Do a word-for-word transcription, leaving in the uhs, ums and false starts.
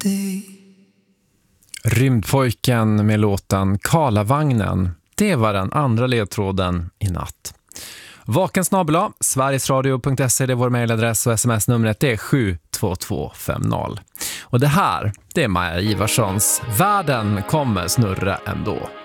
day. Rymdpojken med låten Karlavagnen. Det var den andra ledtråden i natt. Vaken snabel-a, sverigesradio punkt se, det är vår mejladress och sms-numret det är sju två två fem noll. Och det här, det är Maja Ivarssons Världen kommer snurra ändå.